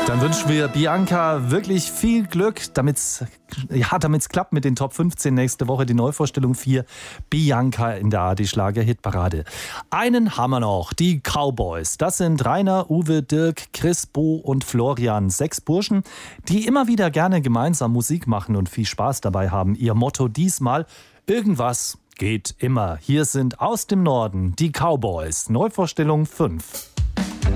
Dann wünschen wir Bianca wirklich viel Glück, damit's klappt mit den Top 15 nächste Woche. Die Neuvorstellung 4, Bianca in der ARD-Schlager-Hitparade. Einen haben wir noch, die Cowboys. Das sind Rainer, Uwe, Dirk, Chris, Bo und Florian. 6 Burschen, die immer wieder gerne gemeinsam Musik machen und viel Spaß dabei haben. Ihr Motto diesmal: irgendwas geht immer. Hier sind aus dem Norden die Cowboys. Neuvorstellung 5.